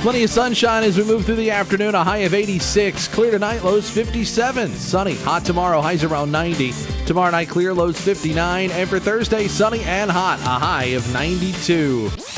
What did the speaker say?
Plenty of sunshine as we move through the afternoon. A high of 86. Clear tonight, lows 57. Sunny, hot tomorrow, highs around 90. Tomorrow night, clear, lows 59. And for Thursday, sunny and hot, a high of 92.